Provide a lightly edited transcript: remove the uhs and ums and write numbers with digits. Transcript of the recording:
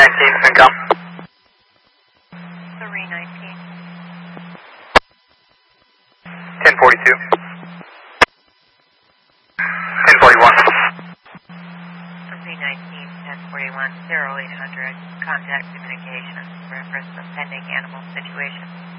FINCOM. 319. 1042. 1041. 319, 1041, 0800, contact communications, reference the pending animal situation.